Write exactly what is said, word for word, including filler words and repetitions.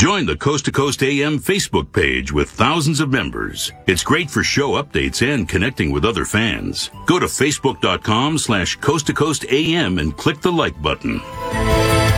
Join the Coast to Coast A M Facebook page with thousands of members. It's great for show updates and connecting with other fans. Go to facebook.com slash coast to coast AM and click the like button.